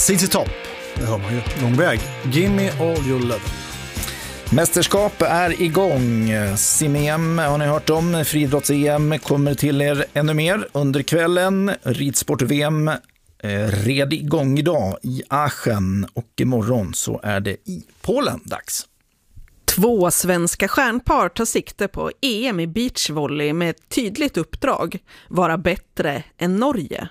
ZZ Top, det hör man ju. Lång väg. Gimme all your love. Mästerskap är igång. Sim-EM har ni hört om. Friidrotts-EM kommer till er ännu mer under kvällen. Ridsport-VM red igång idag i Aachen och imorgon så är det i Polen dags. 2 svenska stjärnpar tar sikte på EM i beachvolley med ett tydligt uppdrag: vara bättre än Norge.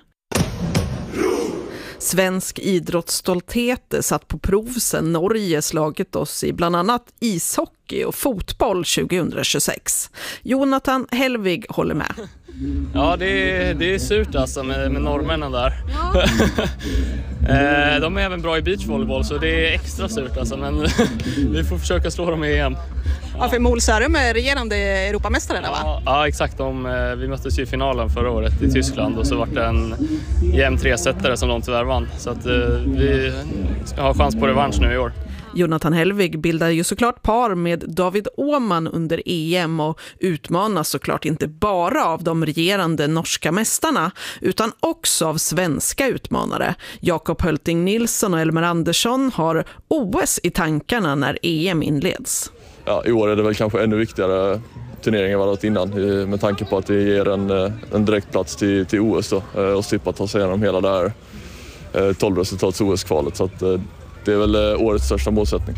Svensk idrottsstolthet satt på prov sedan Norge slagit oss i bland annat ishockey och fotboll 2026. Jonathan Helvig håller med. Ja, det är surt alltså med norrmännen där. Ja. De är även bra i beachvolleyboll så det är extra surt alltså, men vi får försöka slå dem i EM. Ja, för Molsärum är regerande Europamästare där, va? Ja, exakt. Vi möttes ju i finalen förra året i Tyskland och så var det en jämn 3-setare som de tyvärr vann. Så att vi har chans på revansch nu i år. Jonathan Helvig bildar ju såklart par med David Åhman under EM och utmanas såklart inte bara av de regerande norska mästarna utan också av svenska utmanare. Jakob Hölting Nilsson och Elmer Andersson har OS i tankarna när EM inleds. Ja, i år är det väl kanske ännu viktigare turneringar än vad innan med tanke på att det ger en direkt plats till OS då, och slippa ta sig igenom hela det här 12-resultats OS-kvalet. Så att, det är väl årets största målsättning.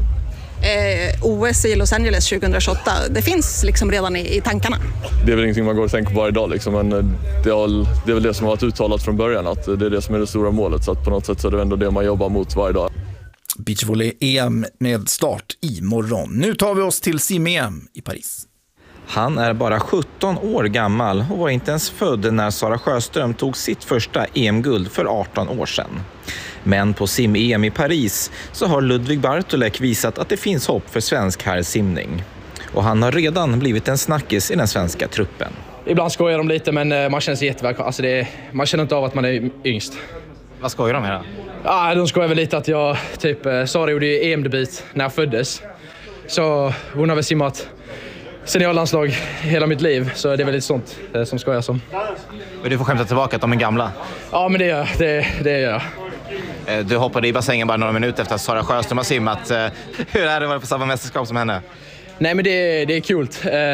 OS i Los Angeles 2028, det finns liksom redan i tankarna. Det är väl ingenting man går och tänker på varje dag liksom, men det är väl det som har varit uttalat från början att det är det som är det stora målet. Så att på något sätt så är det ändå det man jobbar mot varje dag. Beachvolley-EM med start imorgon. Nu tar vi oss till Sim-EM i Paris. Han är bara 17 år gammal och var inte ens född när Sara Sjöström tog sitt första EM-guld för 18 år sedan. Men på sim-EM i Paris så har Ludvig Bartolek visat att det finns hopp för svensk herrsimning. Och han har redan blivit en snackis i den svenska truppen. Ibland skojar de lite men man känner sig jättevälkommen. Alltså man känner inte av att man är yngst. Vad skojar de med då? Ja, de skojar väl lite att jag Sara gjorde ju EM-debut när jag föddes. Så hon har väl simmat seniorlandslag hela mitt liv, så det är väl lite sånt som skojas om. Men du får skämta tillbaka att de är gamla? Ja, men det gör jag. Du hoppade i bassängen bara några minuter efter att Sara Sjöström har simmat. Hur är det att vara på samma mästerskap som henne? Nej, men det är kul.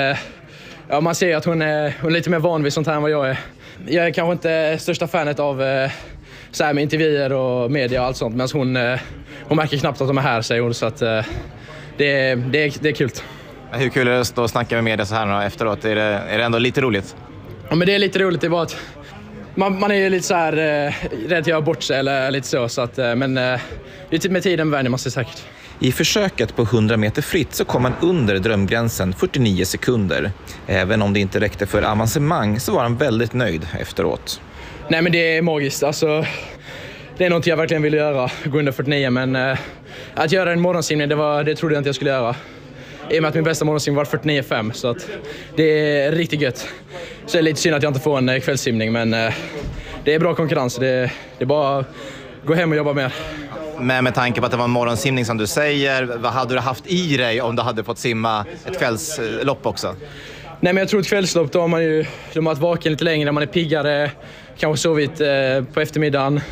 Ja, man ser att hon är lite mer van vid sånt här än vad jag är. Jag är kanske inte största fanet av så här med intervjuer och media och allt sånt, men hon märker knappt att de är här, säger hon, så att det är kul. Hur kul är det att stå och snacka med media så här efteråt? Är det ändå lite roligt? Ja, men det är lite roligt. Det är bara att man är lite så här rädd att göra bort sig eller lite så att, men med tiden vänjer man sig säkert. I försöket på 100 meter fritt så kom han under drömgränsen 49 sekunder. Även om det inte räckte för avancemang så var han väldigt nöjd efteråt. Nej, men det är magiskt. Alltså, det är något jag verkligen vill göra, gå under 49, men att göra en morgonsimning, det trodde jag inte jag skulle göra. I och med att min bästa morgonsimning var 49,5, så att det är riktigt gött. Så det är lite synd att jag inte får en kvällssimning, men det är bra konkurrens. Det är bara att gå hem och jobba mer. Men med tanke på att det var en morgonsimning som du säger, vad hade du haft i dig om du hade fått simma ett kvällslopp också? Nej, men jag tror ett kvällslopp, då har man ju varit vaken lite längre, man är piggare, kanske sovit på eftermiddagen.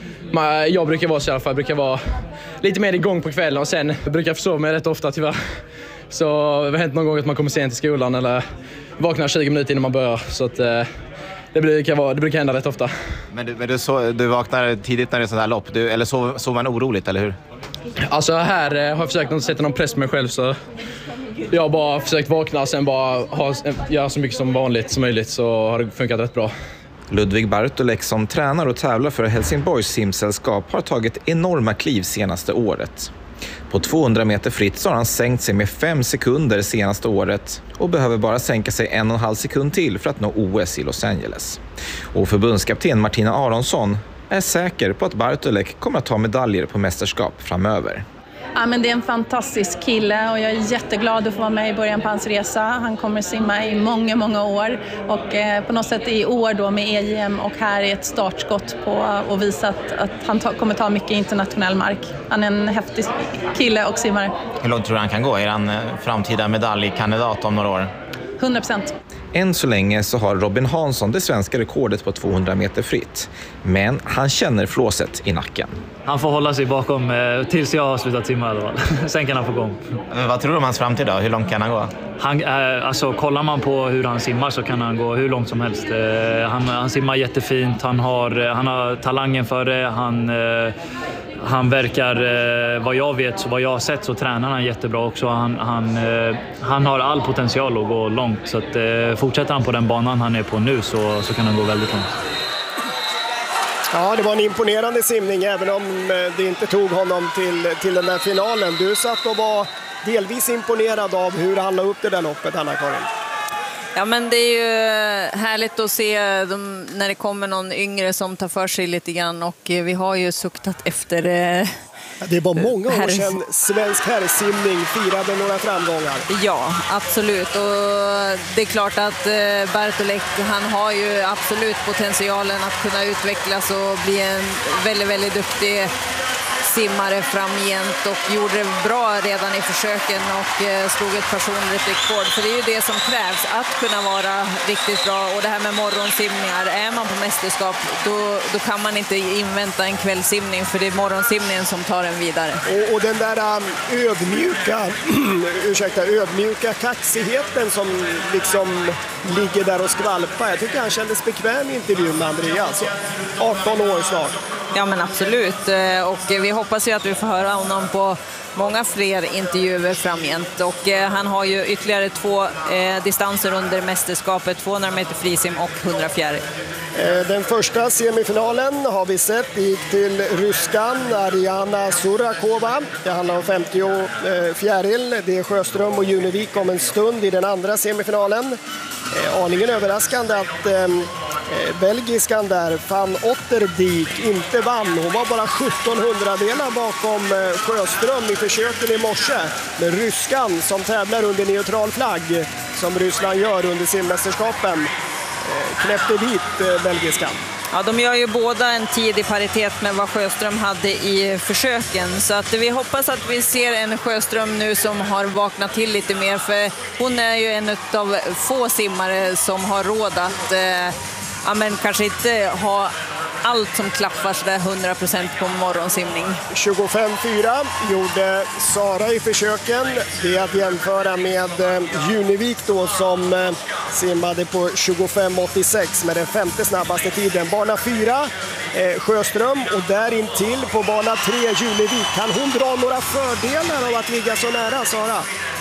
Jag brukar vara så i alla fall, jag brukar vara lite mer igång på kvällen och sen brukar jag försova mig rätt ofta tyvärr. Så det har hänt någon gång att man kommer sent till skolan eller vaknar 20 minuter innan man börjar, så att det brukar hända rätt ofta. Men du vaknar tidigt när det är sådant här lopp, eller sover man oroligt, eller hur? Alltså här har jag försökt inte sätta någon press på mig själv, så jag har bara försökt vakna och sen bara göra så mycket som vanligt som möjligt, så har det funkat rätt bra. Ludvig Bartolek som tränar och tävlar för Helsingborgs simsällskap har tagit enorma kliv senaste året. På 200 meter fritt så har han sänkt sig med 5 sekunder senaste året och behöver bara sänka sig 1,5 sekund till för att nå OS i Los Angeles. Och förbundskapten Martina Aronsson är säker på att Bartolek kommer att ta medaljer på mästerskap framöver. Ja, men det är en fantastisk kille och jag är jätteglad att få vara med i början på hans resa. Han kommer simma i många, många år och på något sätt i år då med EM och här är ett startskott på att visa att han kommer ta mycket internationell mark. Han är en häftig kille och simmare. Hur långt tror du han kan gå? Är han framtida medaljkandidat om några år? 100%. Än så länge så har Robin Hansson det svenska rekordet på 200 meter fritt. Men han känner flåset i nacken. Han får hålla sig bakom tills jag har slutat simma i alla fall. Sen kan han få gång. Vad tror du om hans framtid då? Hur långt kan han gå? Alltså, kollar man på hur han simmar så kan han gå hur långt som helst. Han simmar jättefint. Han har talangen för det. Han verkar, vad jag vet så vad jag har sett så tränar han jättebra också. Han har all potential att gå långt. Så att, fortsätter han på den banan han är på nu så kan han gå väldigt långt. Ja, det var en imponerande simning även om det inte tog honom till den där finalen. Du satt och var delvis imponerad av hur han la upp det där loppet, Anna-Karin. Ja, men det är ju härligt att se när det kommer någon yngre som tar för sig lite grann och vi har ju suktat efter... Det var många år sedan svensk herrsimning firade några framgångar. Ja, absolut. Och det är klart att Bartolek, han har ju absolut potentialen att kunna utvecklas och bli en väldigt, väldigt duktig simmare framgent och gjorde det bra redan i försöken och slog ett personligt rekord. För det är ju det som krävs, att kunna vara riktigt bra. Och det här med morgonsimningar, är man på mästerskap då kan man inte invänta en kvällsimning för det är morgonsimningen som tar en vidare. Och den där ödmjuka kaxigheten som liksom ligger där och skvalpar. Jag tycker han kändes bekväm i intervjun med Andreas. 18 år snart. Ja, men absolut. Och vi hoppas ju att vi får höra honom på många fler intervjuer framgent. Och han har ju ytterligare 2 distanser under mästerskapet, 200 meter frisim och 100 fjäril. Den första semifinalen har vi sett, gick till ryskan Ariana Surakova. Det handlar om 50 fjäril. Det är Sjöström och Junevik om en stund i den andra semifinalen. Aningen överraskande att belgiskan där, Van Otterdijk, inte vann. Hon var bara 1700-delar bakom Sjöström i försöken i morse. Men ryskan som tävlar under neutral flagg, som Ryssland gör under simmästerskapen, knäppte dit belgiskan. Ja, de gör ju båda en tid i paritet med vad Sjöström hade i försöken. Så att vi hoppas att vi ser en Sjöström nu som har vaknat till lite mer. För hon är ju en av få simmare som har råd att men kanske inte ha allt som klaffar sådär 100% på morgonsimning. 25-4 gjorde Sara i försöken. Det är att jämföra med Junevik då som simmade på 25-86 med den 5:e snabbaste tiden. Bana 4 Sjöström och där intill på bana 3 Junevik. Kan hon dra några fördelar av att ligga så nära, Sara?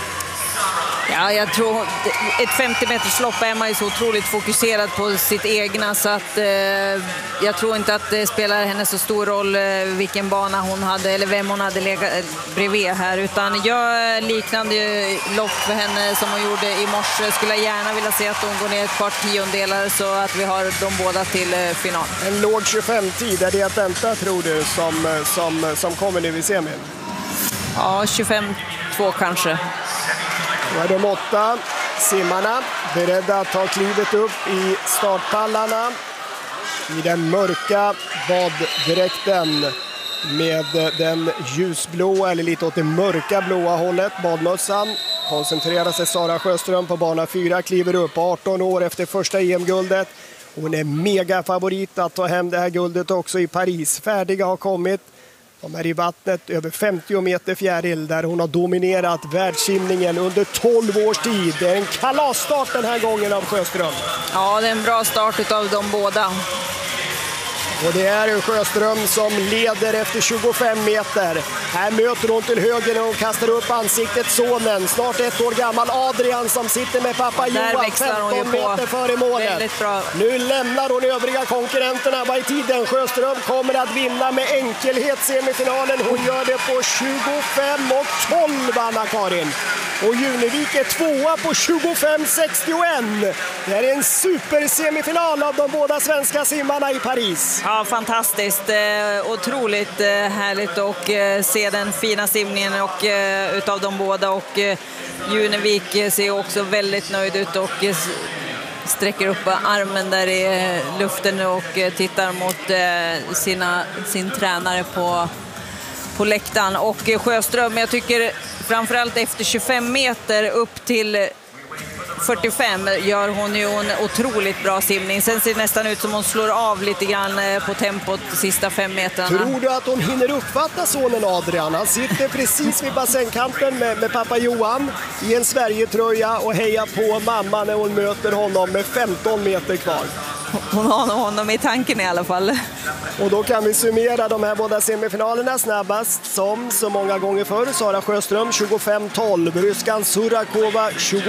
Ja, jag tror ett 50-meterslopp är man ju så otroligt fokuserad på sitt egna så att jag tror inte att det spelar henne så stor roll vilken bana hon hade eller vem hon hade legat bredvid här, utan jag liknande lopp för henne som hon gjorde i morse. Skulle gärna vilja se att hon går ner ett par tiondelar så att vi har de båda till final. En låg 25-tid, är det att vänta tror du som kommer nu i semin? Ja, 25-2 kanske. Då är de 8 simmarna beredda att ta klivet upp i startpallarna i den mörka baddräkten med den ljusblåa eller lite åt det mörka blåa hållet, badmössan. Koncentrerar sig Sara Sjöström på bana 4, kliver upp 18 år efter första EM-guldet. Hon är mega favorit att ta hem det här guldet också i Paris. Färdiga har kommit. De är i vattnet över 50 meter fjäril där hon har dominerat världssimningen under 12 års tid. Det är en kalasstart den här gången av Sjöström. Ja, det är en bra start av de båda. Och det är Sjöström som leder efter 25 meter. Här möter hon till höger och hon kastar upp ansiktet sonen. Snart 1 år gammal Adrian som sitter med pappa Johan 15 meter före målet. Nu lämnar hon övriga konkurrenterna. Vad är tiden? Sjöström kommer att vinna med enkelhet semifinalen. Hon gör det på 25:12, Anna-Karin. Och Junevik är 2:a på 25:61. Det är en supersemifinal av de båda svenska simmarna i Paris. Ja, fantastiskt. Otroligt härligt att se den fina simningen och utav de båda. Och Junevik ser också väldigt nöjd ut och sträcker upp armen där i luften och tittar mot sin tränare på läktaren. Och Sjöström, jag tycker framförallt efter 25 meter upp till 6:45 gör hon ju en otroligt bra simning. Sen ser det nästan ut som hon slår av lite grann på tempot de sista 5 metrarna. Tror du att hon hinner uppfatta sonen Adrian? Han sitter precis vid bassängkanten med pappa Johan i en Sverigetröja och hejar på mamma när hon möter honom med 15 meter kvar. Hon har honom i tanken i alla fall. Och då kan vi summera de här båda semifinalerna. Snabbast som så många gånger förr, Sara Sjöström 25:12, ryskan Surakova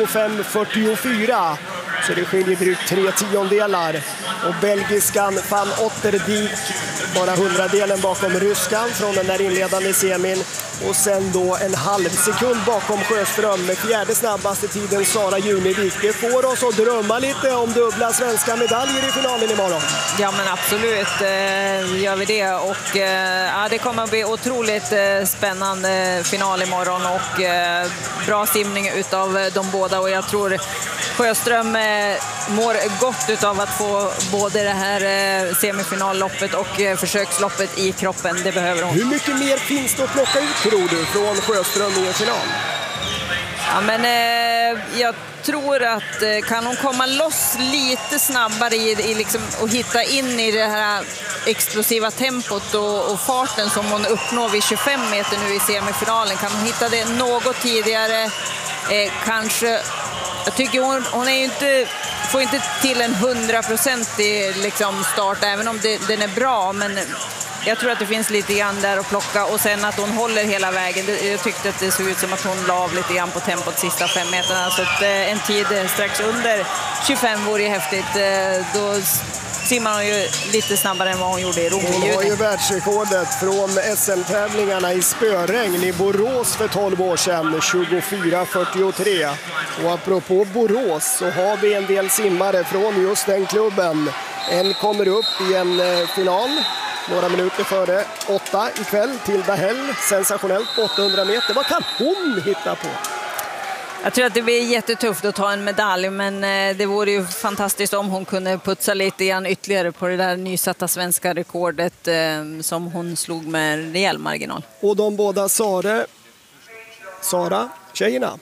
25:44. Så det skiljer drygt 3 tiondelar. Och belgiskan Van Otterdijk bara 100-delen bakom ryskan från den där inledande semin. Och sen då en halv sekund bakom Sjöström med fjärde snabbaste tiden Sara Junevik. Det får oss att drömma lite om dubbla svenska medaljer i finalen imorgon. Ja men absolut gör vi det. Och ja, det kommer att bli otroligt spännande final imorgon och bra simning utav de båda. Och jag tror Sjöström mår gott utav att få både det här semifinalloppet och försöksloppet i kroppen. Det behöver hon. Hur mycket mer finns det att plocka ut tror du från Sjöström i en final? Ja, men jag tror att kan hon komma loss lite snabbare i liksom, och hitta in i det här explosiva tempot och farten som hon uppnår vid 25 meter nu i semifinalen. Kan hon hitta det något tidigare? Kanske. Jag tycker hon är ju inte, får inte till en 100% liksom start, även om den är bra, men jag tror att det finns lite grann där att plocka och sen att hon håller hela vägen. Jag tyckte att det såg ut som att hon la av lite grann på tempot sista 5 meterna, så att en tid strax under 25 vore ju häftigt. Då simmar hon ju lite snabbare än vad hon gjorde i Rom. Hon har ju världsrekordet från SM-tävlingarna i spöregn i Borås för 12 år sedan, 24:43. Och apropå Borås så har vi en del simmare från just den klubben. En kommer upp i en final några minuter före 8 ikväll, Tilda Hell, sensationellt på 800 meter. Vad kan hon hitta på? Jag tror att det blir jättetufft att ta en medalj, men det vore ju fantastiskt om hon kunde putsa lite grann ytterligare på det där nysatta svenska rekordet som hon slog med rejäl marginal. Och de båda Sara, tjejerna,